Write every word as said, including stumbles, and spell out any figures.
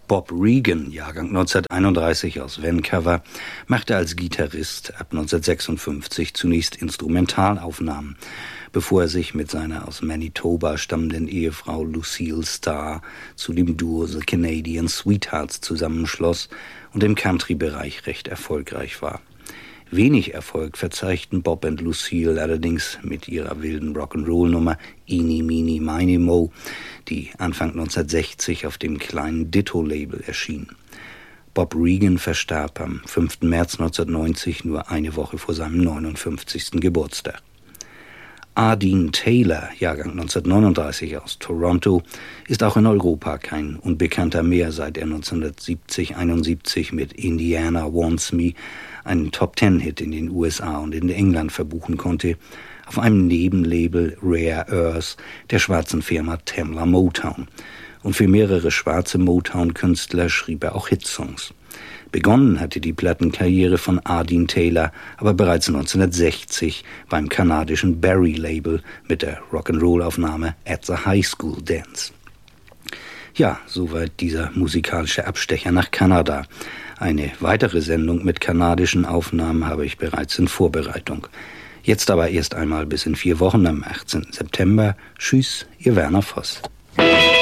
Bob Regan, Jahrgang neunzehnhunderteinunddreißig aus Vancouver, machte als Gitarrist ab neunzehnhundertsechsundfünfzig zunächst Instrumentalaufnahmen, bevor er sich mit seiner aus Manitoba stammenden Ehefrau Lucille Starr zu dem Duo The Canadian Sweethearts zusammenschloss und im Country-Bereich recht erfolgreich war. Wenig Erfolg verzeichneten Bob und Lucille allerdings mit ihrer wilden Rock'n'Roll-Nummer Eeny, Meeny, Miny, Mo, die Anfang neunzehnhundertsechzig auf dem kleinen Ditto-Label erschien. Bob Regan verstarb am fünften März neunzehnhundertneunzig, nur eine Woche vor seinem neunundfünfzigsten Geburtstag. Ardeen Taylor, Jahrgang neunzehnhundertneununddreißig aus Toronto, ist auch in Europa kein Unbekannter mehr, seit er neunzehnhundertsiebzig einundsiebzig mit Indiana Wants Me einen Top-Ten-Hit in den U S A und in England verbuchen konnte, auf einem Nebenlabel Rare Earth der schwarzen Firma Tamla Motown. Und für mehrere schwarze Motown-Künstler schrieb er auch Hitsongs. Begonnen hatte die Plattenkarriere von Ardeen Taylor aber bereits neunzehnhundertsechzig beim kanadischen Barry-Label mit der Rock'n'Roll-Aufnahme At the High School Dance. Ja, soweit dieser musikalische Abstecher nach Kanada. Eine weitere Sendung mit kanadischen Aufnahmen habe ich bereits in Vorbereitung. Jetzt aber erst einmal bis in vier Wochen am achtzehnten September. Tschüss, Ihr Werner Voss.